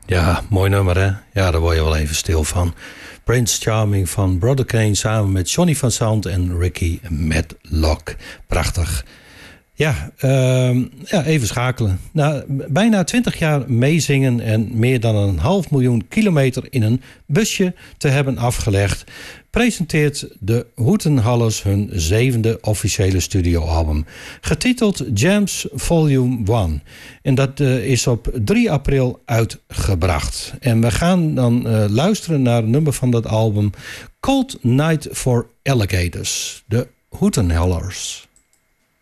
Ja, mooi nummer hè. Ja, daar word je wel even stil van. Prince Charming van Brother Kane samen met Johnny van Sant en Ricky Medlock. Prachtig. Ja, even schakelen. Na bijna 20 jaar meezingen en meer dan 500.000 kilometer in een busje te hebben afgelegd, presenteert de Hoetenhallers hun 7e officiële studioalbum, getiteld Jams Volume 1. En dat is op 3 april uitgebracht. En we gaan dan luisteren naar het nummer van dat album, Cold Night for Alligators, de Hoetenhallers.